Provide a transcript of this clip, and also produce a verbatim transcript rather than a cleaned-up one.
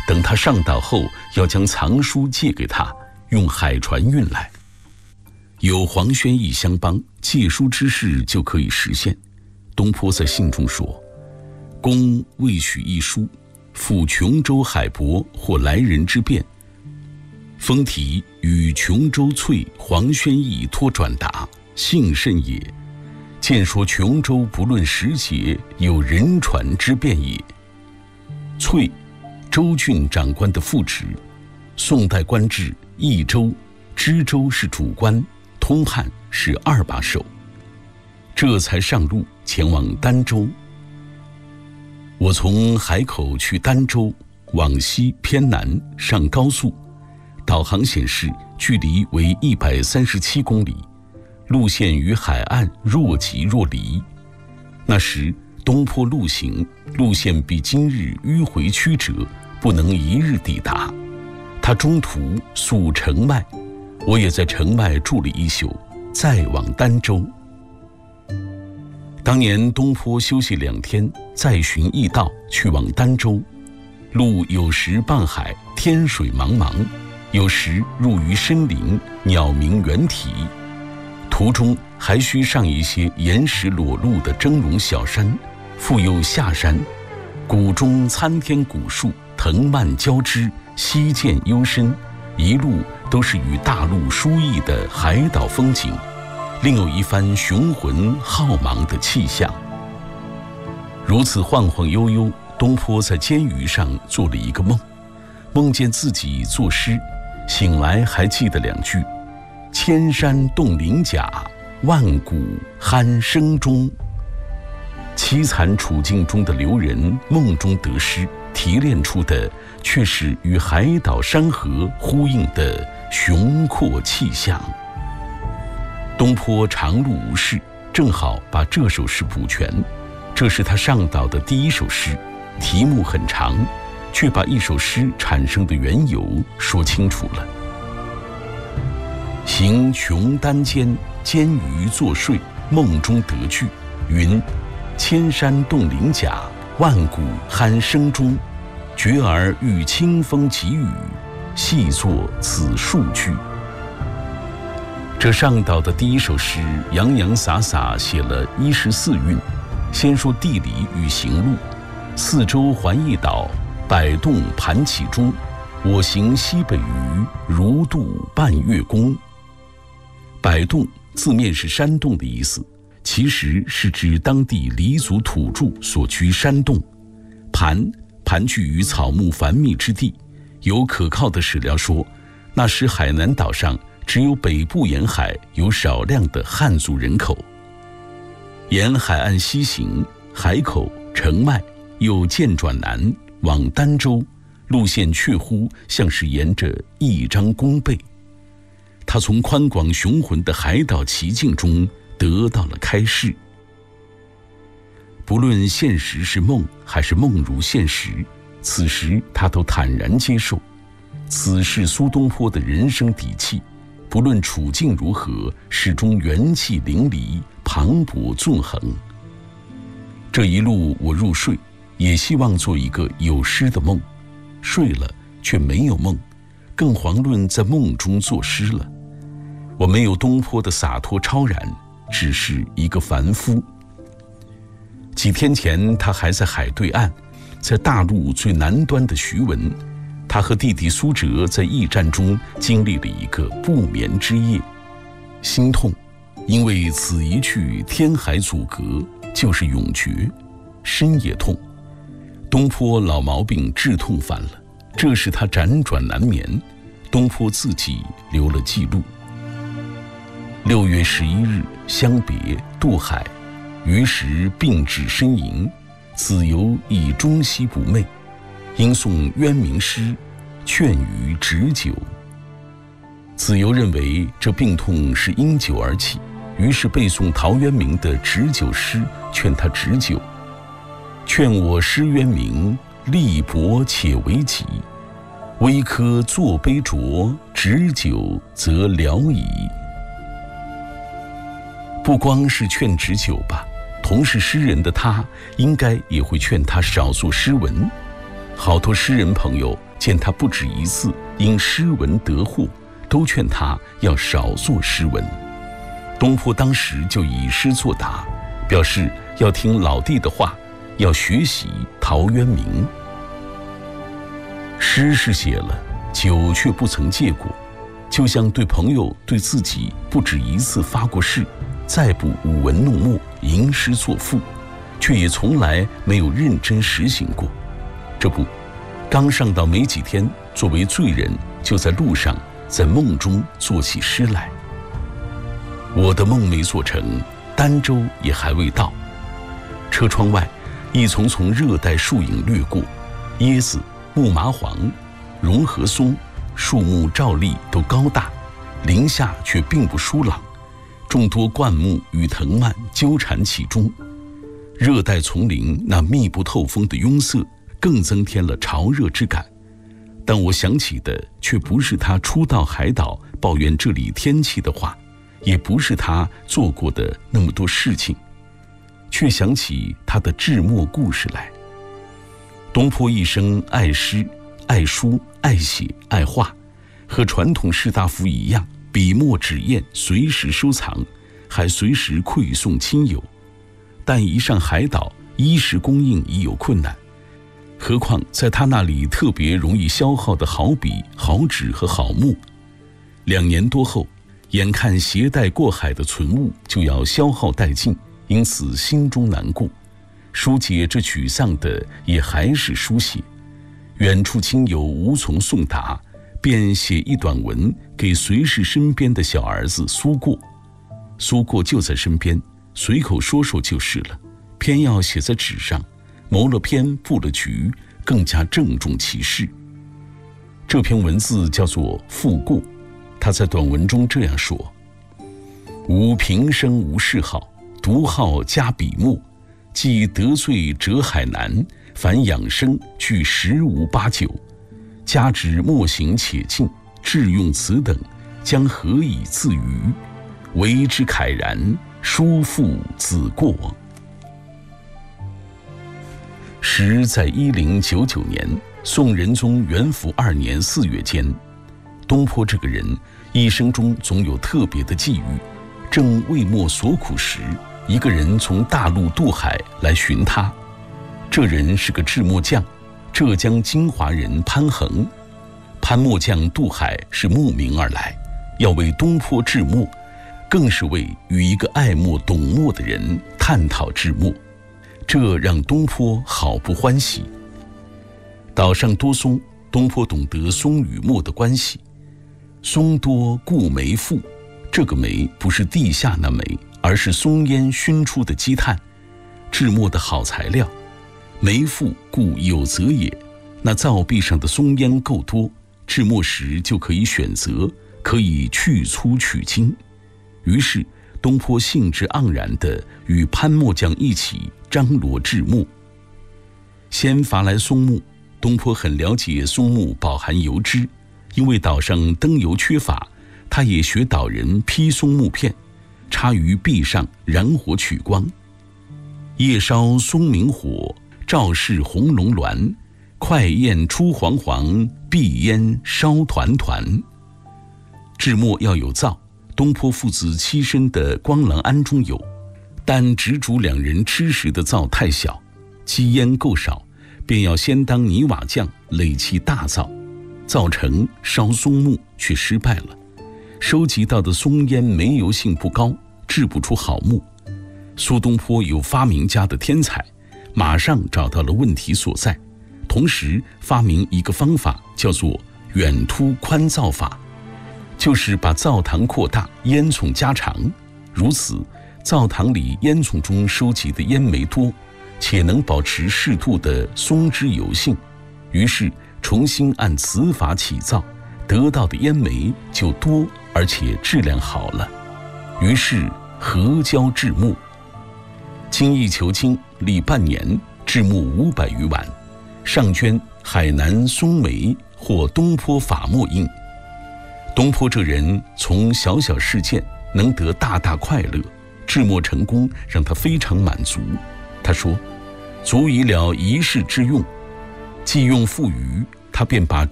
等他上岛后，要将藏书借给他，用海船运来。有黄宣义相帮，借书之事就可以实现。东坡在信中说：“公未许一书，赴琼州海伯或来人之便，封题与琼州翠黄宣义托转达，幸甚也。见说琼州不论时节，有人传之便也。”翠，州郡长官的副职，宋代官制益州、知州是主官，通判是二把手。这才上路前往儋州。我从海口去儋州，往西偏南上高速，导航显示距离为一百三十七公里，路线与海岸若即若离。那时东坡路行路线比今日迂回曲折，不能一日抵达。他中途宿城外，我也在城外住了一宿，再往儋州。当年东坡休息两天，再寻驿道去往儋州，路有时傍海，天水茫茫，有时入于深林，鸟鸣猿啼。途中还需上一些岩石裸露的峥嵘小山，复又下山，谷中参天古树，藤蔓交织，溪涧幽深，一路都是与大陆殊异的海岛风景，另有一番雄浑浩茫的气象。如此晃晃悠悠，东坡在监狱上做了一个梦，梦见自己作诗，醒来还记得两句：千山动鳞甲，万古酣声中。凄惨处境中的留人梦中得诗，提炼出的却是与海岛山河呼应的雄阔气象。东坡长路无事，正好把这首诗补全。这是他上岛的第一首诗，题目很长，却把一首诗产生的缘由说清楚了。行穷丹间，监鱼作睡，梦中得句，云：千山动鳞甲，万古酣声中。觉而遇清风急雨，细作此数句。这上岛的第一首诗洋洋洒洒写了一十四韵。先说地理与行路：四周环一岛，百洞盘其中。我行西北隅，如渡半月宫。百洞字面是山洞的意思，其实是指当地黎族土著所居山洞。盘盘踞于草木繁密之地，有可靠的史料说，那时海南岛上只有北部沿海有少量的汉族人口。沿海岸西行，海口城外又渐转南往儋州，路线确乎像是沿着一张弓背。他从宽广雄浑的海岛奇境中得到了开示。不论现实是梦还是梦如现实，此时他都坦然接受。此是苏东坡的人生底气，不论处境如何，始终元气淋漓，磅礴纵横。这一路我入睡，也希望做一个有诗的梦，睡了却没有梦，更遑论在梦中作诗了。我没有东坡的洒脱超然，只是一个凡夫。几天前他还在海对岸，在大陆最南端的徐闻，他和弟弟苏辙在驿站中经历了一个不眠之夜。心痛，因为此一去天海阻隔，就是永绝。身也痛，东坡老毛病治痛犯了，这使他辗转难眠。东坡自己留了记录。六月十一日相别渡海，于时病至呻吟，子由以中西不寐，应诵渊明诗，劝于止酒。子由认为这病痛是因酒而起，于是背诵陶渊明的止酒诗，劝他止酒。劝我诗渊明，力薄且为己，微科作杯浊，止酒则了矣。不光是劝止酒吧，同是诗人的他，应该也会劝他少做诗文。好多诗人朋友见他不止一次因诗文得祸，都劝他要少做诗文。东坡当时就以诗作答，表示要听老弟的话，要学习陶渊明。诗是写了，酒却不曾戒过，就像对朋友对自己不止一次发过誓，再不舞文弄墨吟诗作赋，却也从来没有认真实行过。这不，刚上岛没几天，作为罪人就在路上在梦中做起诗来。我的梦没做成，儋州也还未到。车窗外一丛丛热带树影掠过，椰子、木麻黄、榕和松树木照例都高大，林下却并不疏朗，众多灌木与藤蔓纠缠其中。热带丛林那密不透风的拥塞更增添了潮热之感，但我想起的却不是他初到海岛抱怨这里天气的话，也不是他做过的那么多事情，却想起他的志墨故事来。东坡一生爱诗、爱书、爱写、爱画，和传统士大夫一样，笔墨纸砚随时收藏，还随时馈送亲友。但一上海岛，衣食供应已有困难，何况在他那里特别容易消耗的好笔、好纸和好墨。两年多后，眼看携带过海的存物就要消耗殆尽，因此心中难过。疏解这沮丧的也还是书写，远处亲友无从送达，便写一短文给随侍身边的小儿子苏过。苏过就在身边，随口说说就是了，偏要写在纸上，谋了篇布了局，更加郑重其事。这篇文字叫做《赋过》，他在短文中这样说：吾平生无嗜好，独好加笔墨，既得罪折海南，凡养生俱十无八九。加之墨行且尽，致用此等，将何以自娱？为之慨然，书赋子过。时在一零九九年，宋仁宗元符二年四月间，东坡这个人一生中总有特别的际遇，正为墨所苦时，一个人从大陆渡海来寻他。这人是个制墨匠，浙江金华人潘衡。潘墨匠渡海是慕名而来，要为东坡制墨，更是为与一个爱墨懂墨的人探讨制墨，这让东坡好不欢喜。岛上多松，东坡懂得松与墨的关系。松多故煤富，这个煤不是地下那煤，而是松烟熏出的积碳，制墨的好材料。煤富故有则也，那灶壁上的松烟够多，制墨时就可以选择，可以去粗取精。于是东坡兴致盎然地与潘墨匠一起张罗制墨。先伐来松木，东坡很了解松木饱含油脂，因为岛上灯油缺乏，他也学岛人劈松木片，插于壁上燃火取光。夜烧松明火，照视红龙鸾，快焰出黄黄，碧烟烧团团。制墨要有灶，东坡父子栖身的光廊庵中有，但只煮两人吃食的灶太小，积烟够少，便要先当泥瓦匠垒起大灶。灶成烧松木却失败了，收集到的松烟煤油性不高，制不出好木。苏东坡有发明家的天才，马上找到了问题所在，同时发明一个方法，叫做远凸宽灶法，就是把灶膛扩大，烟囱加长，如此灶膛里烟囱中收集的烟煤多，且能保持适度的松脂油性，于是重新按此法起灶，得到的烟煤就多，而且质量好了。于是合胶制墨，精益求精，历半年，制墨五百余碗，上捐海南松梅或东坡法墨印。东坡这人从小小事件能得大大快乐，制墨成功让他非常满足。他说：足以了一世之用。既用富余，他便把